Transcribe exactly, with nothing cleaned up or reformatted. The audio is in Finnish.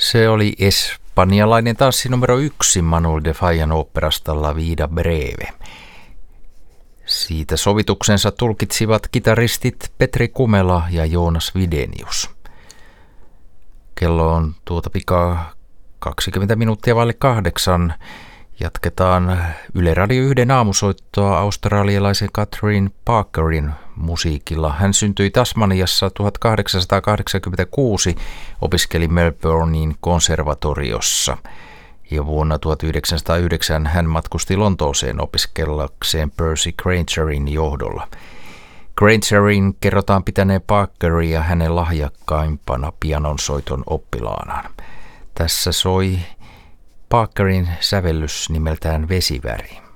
Se oli espanjalainen tanssi numero yksi Manuel de Fallan oopperasta La Vida Breve. Siitä sovituksensa tulkitsivat kitaristit Petri Kumela ja Joonas Widenius. Kello on tuota pikaa kaksikymmentä minuuttia vaille kahdeksan. Jatketaan Yle Radio yhden aamusoittoa australialaisen Catherine Parkerin musiikilla. Hän syntyi Tasmaniassa tuhatkahdeksansataakahdeksankymmentäkuusi, opiskeli Melbournein konservatoriossa ja vuonna tuhatyhdeksänsataayhdeksän hän matkusti Lontooseen opiskellakseen Percy Grangerin johdolla. Grangerin kerrotaan pitäneen Parkeria hänen lahjakkaimpana pianonsoiton oppilaanaan. Tässä soi Parkerin sävellys nimeltään Vesiväri.